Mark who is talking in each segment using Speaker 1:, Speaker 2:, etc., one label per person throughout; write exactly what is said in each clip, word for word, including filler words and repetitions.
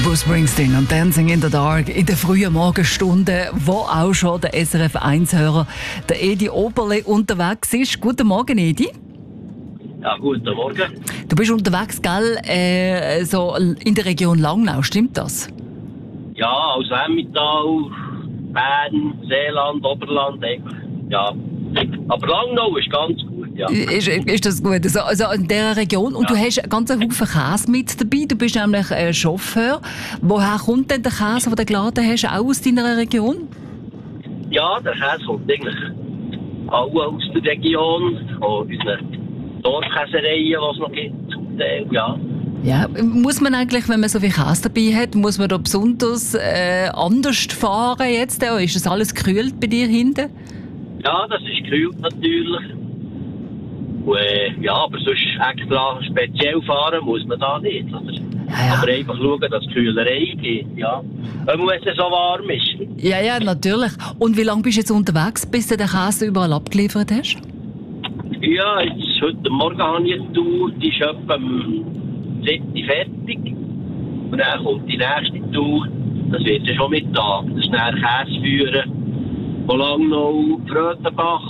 Speaker 1: Bruce Springsteen und Dancing in the Dark in der frühen Morgenstunde, wo auch schon der S R F eins Hörer, der Edi Oberle, unterwegs ist. Guten Morgen, Edi.
Speaker 2: Ja, guten Morgen.
Speaker 1: Du bist unterwegs, gell, äh, so in der Region Langnau, stimmt das?
Speaker 2: Ja, aus Emmental, Bern, Seeland, Oberland, ja. Aber Langnau ist ganz gut, ja.
Speaker 1: Ist, ist das gut? Also, also in dieser Region. Und ja. Du hast einen ganzen Haufen Käse mit dabei. Du bist nämlich äh, Chauffeur. Woher kommt denn der Käse, den du geladen hast? Auch aus deiner Region?
Speaker 2: Ja, der Käse kommt eigentlich auch aus der Region, aus unseren Dorfkäsereien, die es noch gibt. Ja.
Speaker 1: Ja, muss man eigentlich, wenn man so viel Käse dabei hat, muss man da besonders äh, anders fahren jetzt? Oder ist das alles gekühlt bei dir hinten?
Speaker 2: Ja, das ist gekühlt natürlich. Und, äh, ja, aber sonst extra speziell fahren muss man da nicht. Oder? Ja, ja. Aber einfach schauen, dass die Kühlerei geht. Ja. Wenn es so warm ist.
Speaker 1: Ja, ja, natürlich. Und wie lange bist du jetzt unterwegs, bis du den Käse überall abgeliefert hast?
Speaker 2: Ja, jetzt, heute Morgen habe ich eine Tour, die ist etwa um sieben Uhr fertig. Und dann kommt die nächste Tour, das wird ja schon Mittag. Das ist dann Käse führen. Von Langnau, Frötenbach.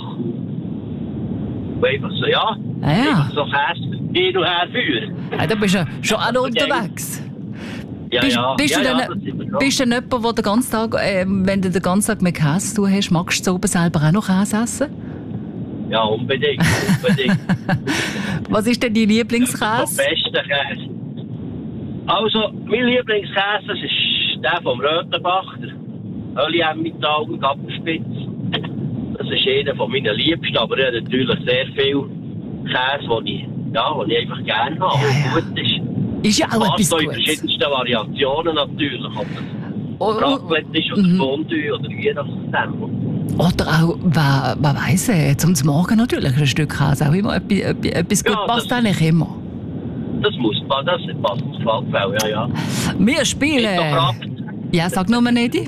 Speaker 2: Und einfach so, ja.
Speaker 1: Ah, ja.
Speaker 2: Einfach so Käse hin und her führen.
Speaker 1: Ja, da bist du schon auch noch unterwegs.
Speaker 2: Ja,
Speaker 1: bist,
Speaker 2: ja.
Speaker 1: Bist,
Speaker 2: ja,
Speaker 1: du
Speaker 2: ja,
Speaker 1: denn, bist du denn jemand, der den ganzen Tag, äh, wenn du den ganzen Tag mit Käse zu tun hast, magst du oben selber auch noch Käse essen?
Speaker 2: Ja, unbedingt. unbedingt.
Speaker 1: Was ist denn dein Lieblingskäse?
Speaker 2: Das ist der beste Käse. Also, mein Lieblingskäse das ist der vom Rötenbach, der Öli Emmental und Gappenspitz. Das ist einer von meinen Liebsten, aber er hat natürlich sehr viel Käse, den ich, ja, den ich einfach gerne habe
Speaker 1: Ja,
Speaker 2: und gut ist.
Speaker 1: Ist ja auch etwas
Speaker 2: in
Speaker 1: Gutes.
Speaker 2: verschiedensten Variationen natürlich. Ob
Speaker 1: Oh,
Speaker 2: das Raclette ist oder
Speaker 1: mhm.
Speaker 2: Fondue oder je nachdem.
Speaker 1: Oder auch, wer, wer weiss, äh, zum Morgen natürlich ein Stück Käse auch immer etwas, etwas, etwas gut
Speaker 2: Ja,
Speaker 1: passt
Speaker 2: das-
Speaker 1: eigentlich immer.
Speaker 2: Das muss man, das passt auf jeden Fall, ja, ja.
Speaker 1: Wir
Speaker 2: Gibt
Speaker 1: spielen...
Speaker 2: doch Kraft.
Speaker 1: Ja, sag nur mal, Edi.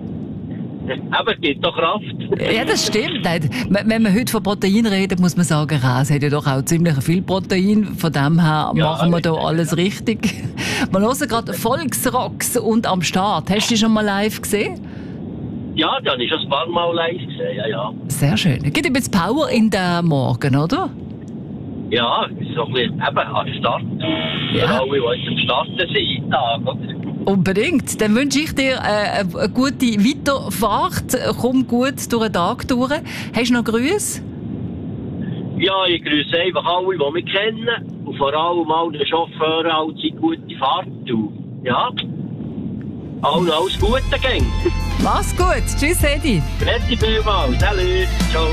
Speaker 2: Aber es gibt doch Kraft.
Speaker 1: Ja, das stimmt. Nein, wenn man heute von Protein redet, muss man sagen, Käse hat ja doch auch ziemlich viel Protein. Von dem her
Speaker 2: Ja,
Speaker 1: machen wir da
Speaker 2: richtig,
Speaker 1: alles richtig. Wir hören gerade Volksrocks und am Start. Hast du die schon mal live gesehen?
Speaker 2: Ja, die habe ich schon ein paar Mal live gesehen, ja, ja.
Speaker 1: Sehr schön. Gibt ein bisschen Power in den Morgen, oder?
Speaker 2: Ja, so ein bisschen eben am Start.
Speaker 1: Ja.
Speaker 2: Für alle, die jetzt am Starten sind, Tag, oder?
Speaker 1: Unbedingt. Dann wünsche ich dir äh, eine gute Weiterfahrt. Komm gut durch den Tag durch. Hast du noch Grüße?
Speaker 2: Ja, ich grüße einfach alle, die mich kennen. Und vor allem alle Chauffeure, allzeit gute Fahrt. Du. Ja. Allen alles Gute, gang.
Speaker 1: Mach's gut. Tschüss, Edi.
Speaker 2: Grüezi vielmals. Salut. Ciao.